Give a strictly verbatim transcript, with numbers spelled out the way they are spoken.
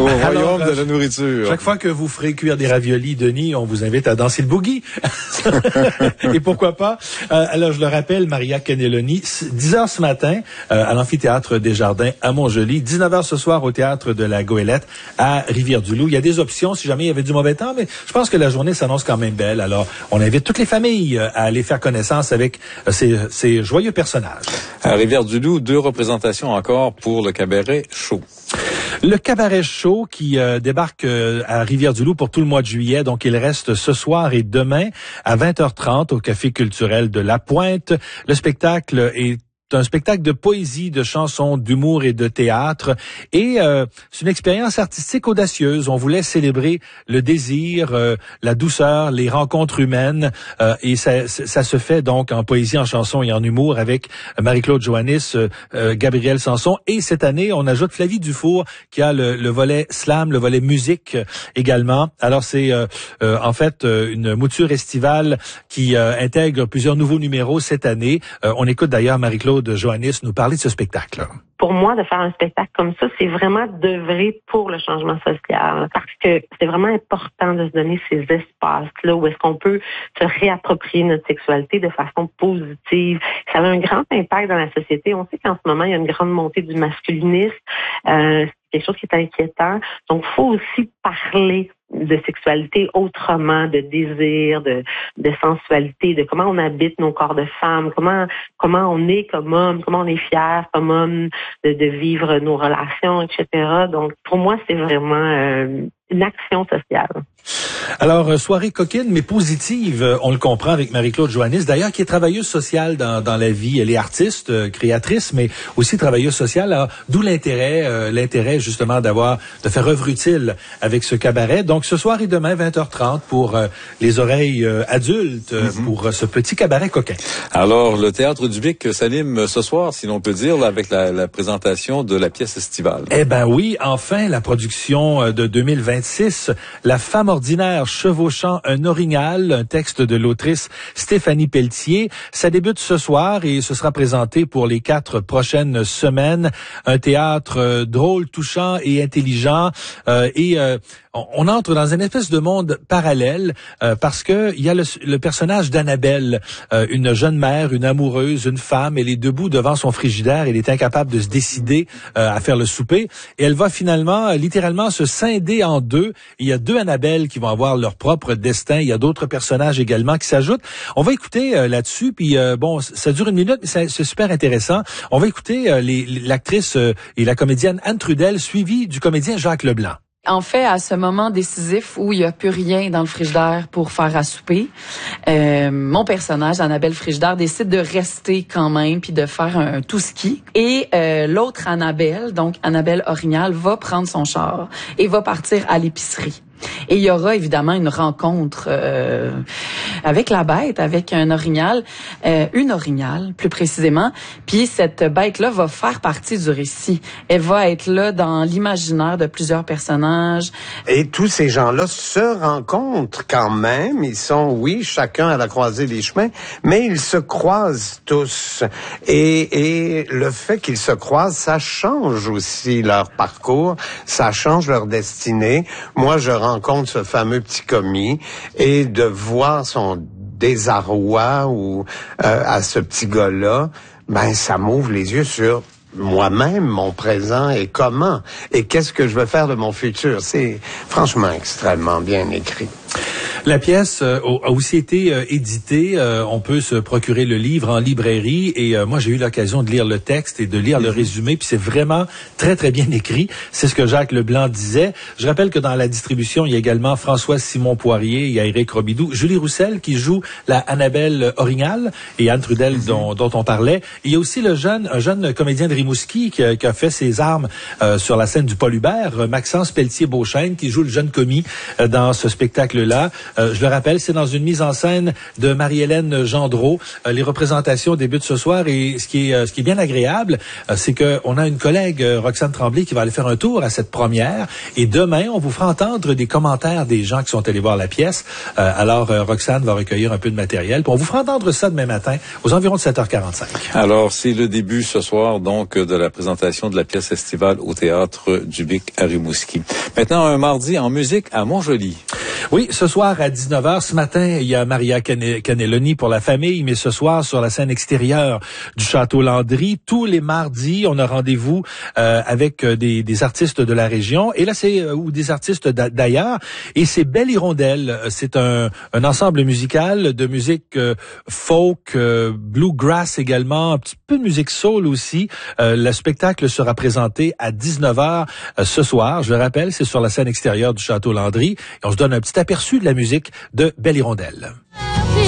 royaume Alors, de la nourriture. Chaque fois que vous ferez cuire des raviolis, Denis, on vous invite à danser le boogie. Et pourquoi pas? Euh, alors, je le rappelle, Maria Cannelloni, dix heures ce matin euh, à l'amphithéâtre des Jardins à Montjoly, dix-neuf heures ce soir au théâtre de la Goélette à Rivière-du-Loup. Il y a des options si jamais il y avait du mauvais temps, mais je pense que la journée s'annonce quand même belle. Alors, on invite toutes les familles à aller faire connaissance avec euh, ces, ces joyeux personnages. À Rivière-du-Loup, deux représentations encore pour le cabaret chaud. Le cabaret chaud qui euh, débarque euh, à Rivière-du-Loup pour tout le mois de juillet. Donc, il reste ce soir et demain à vingt heures trente au Café culturel de La Pointe. Le spectacle est un spectacle de poésie, de chansons, d'humour et de théâtre. Et euh, c'est une expérience artistique audacieuse. On voulait célébrer le désir, euh, la douceur, les rencontres humaines. Euh, et ça, ça se fait donc en poésie, en chanson et en humour avec Marie-Claude Joannis, euh, euh, Gabriel Sanson. Et cette année, on ajoute Flavie Dufour qui a le, le volet slam, le volet musique euh, également. Alors c'est euh, euh, en fait euh, une mouture estivale qui euh, intègre plusieurs nouveaux numéros cette année. Euh, on écoute d'ailleurs Marie-Claude de Joannis nous parler de ce spectacle. Pour moi, de faire un spectacle comme ça, c'est vraiment d'œuvrer pour le changement social. Parce que c'est vraiment important de se donner ces espaces-là où est-ce qu'on peut se réapproprier notre sexualité de façon positive. Ça a un grand impact dans la société. On sait qu'en ce moment, il y a une grande montée du masculinisme. Euh, c'est quelque chose qui est inquiétant. Donc, il faut aussi parler de sexualité autrement, de désir, de, de sensualité, de comment on habite nos corps de femmes, comment comment on est comme homme, comment on est fier comme homme de, de vivre nos relations, et cetera. Donc, pour moi, c'est vraiment euh, une action sociale. Alors, soirée coquine, mais positive, on le comprend avec Marie-Claude Joannis, d'ailleurs, qui est travailleuse sociale dans, dans la vie. Elle est artiste, euh, créatrice, mais aussi travailleuse sociale. Alors, d'où l'intérêt, euh, l'intérêt justement d'avoir, de faire œuvre utile avec ce cabaret. Donc, ce soir et demain, vingt heures trente, pour euh, les oreilles euh, adultes, euh, mm-hmm. pour euh, ce petit cabaret coquin. Alors, le Théâtre du Bic s'anime ce soir, si l'on peut dire, là, avec la, la présentation de la pièce estivale. Eh ben oui, enfin, la production de deux mille vingt-six, La femme ordinaire chevauchant un orignal, un texte de l'autrice Stéphanie Pelletier. Ça débute ce soir et ce sera présenté pour les quatre prochaines semaines. Un théâtre euh, drôle, touchant et intelligent. Euh, et euh, on, on entre dans une espèce de monde parallèle euh, parce que il y a le, le personnage d'Annabelle, euh, une jeune mère, une amoureuse, une femme. Elle est debout devant son frigidaire. Elle est incapable de se décider euh, à faire le souper. Et elle va finalement, euh, littéralement, se scinder en deux. Il y a deux Annabelle qui vont avoir leur propre destin. Il y a d'autres personnages également qui s'ajoutent. On va écouter euh, là-dessus, puis euh, bon, ça dure une minute, mais c'est, c'est super intéressant. On va écouter euh, les, l'actrice euh, et la comédienne Anne Trudel, suivie du comédien Jacques Leblanc. En fait, à ce moment décisif où il n'y a plus rien dans le frigidaire pour faire à souper, euh, mon personnage, Annabelle Frigidaire, décide de rester quand même puis de faire un tout-ski. Et euh, l'autre Annabelle, donc Annabelle Orignal, va prendre son char et va partir à l'épicerie. Et il y aura évidemment une rencontre euh, avec la bête, avec un orignal, euh, une orignale plus précisément. Puis cette bête-là va faire partie du récit. Elle va être là dans l'imaginaire de plusieurs personnages. Et tous ces gens-là se rencontrent quand même. Ils sont, oui, chacun à la croisée des chemins, mais ils se croisent tous. Et, et le fait qu'ils se croisent, ça change aussi leur parcours, ça change leur destinée. Moi, je rencontre ce fameux petit commis et de voir son désarroi ou euh, à ce petit gars-là, ben ça m'ouvre les yeux sur moi-même, mon présent et comment et qu'est-ce que je veux faire de mon futur. C'est franchement extrêmement bien écrit. La pièce euh, a aussi été euh, éditée. Euh, on peut se procurer le livre en librairie. Et euh, moi, j'ai eu l'occasion de lire le texte et de lire mm-hmm. le résumé. Puis c'est vraiment très, très bien écrit. C'est ce que Jacques Leblanc disait. Je rappelle que dans la distribution, il y a également Françoise Simon-Poirier, il y a Éric Robidoux, Julie Roussel qui joue la Annabelle Orignal et Anne Trudel mm-hmm. dont, dont on parlait. Il y a aussi le jeune, un jeune comédien de Rimouski qui, qui a fait ses armes euh, sur la scène du Paul Hubert, Maxence Pelletier-Beauchesne, qui joue le jeune commis euh, dans ce spectacle-là. Euh, je le rappelle, c'est dans une mise en scène de Marie-Hélène Gendreau. Euh, les représentations débutent ce soir et ce qui est, euh, ce qui est bien agréable, euh, c'est qu'on a une collègue, euh, Roxane Tremblay, qui va aller faire un tour à cette première. Et demain, on vous fera entendre des commentaires des gens qui sont allés voir la pièce. Euh, alors, euh, Roxane va recueillir un peu de matériel. Puis on vous fera entendre ça demain matin aux environs de sept heures quarante-cinq. Alors, c'est le début ce soir, donc, de la présentation de la pièce estivale au Théâtre du Bic à Rimouski. Maintenant, un mardi en musique à Montjoly. Oui, ce soir à dix-neuf heures, ce matin, il y a Maria Cannelloni pour la famille, mais ce soir, sur la scène extérieure du Château Landry, tous les mardis, on a rendez-vous euh, avec des, des artistes de la région, et là, c'est euh, ou des artistes d'ailleurs, et c'est Belle Hirondelle. C'est un, un ensemble musical de musique euh, folk, euh, bluegrass également, un petit peu de musique soul aussi. Euh, le spectacle sera présenté à dix-neuf heures euh, ce soir. Je le rappelle, c'est sur la scène extérieure du Château Landry, et on se donne un petit aperçu de la musique de Belle Hirondelle.